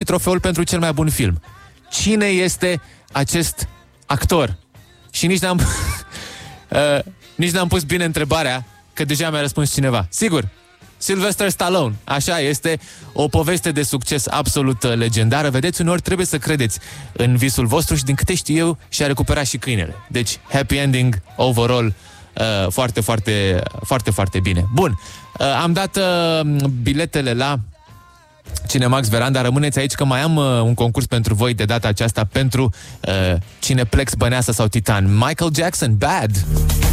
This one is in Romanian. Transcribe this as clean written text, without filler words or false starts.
trofeul pentru cel mai bun film. Cine este acest actor? Și nici n-am nici n-am pus bine întrebarea, că deja mi-a răspuns cineva. Sigur, Sylvester Stallone. Așa este, o poveste de succes absolut legendară. Vedeți, uneori trebuie să credeți în visul vostru și din câte știu eu și-a recuperat și câinele. Deci, happy ending overall, foarte, foarte, foarte, foarte bine. Bun, am dat biletele la Cinemax Veranda. Rămâneți aici că mai am un concurs pentru voi de data aceasta pentru Cineplex Băneasa sau Titan. Michael Jackson, Bad!